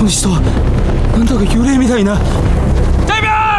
の人はなんだか幽霊みたいな。大名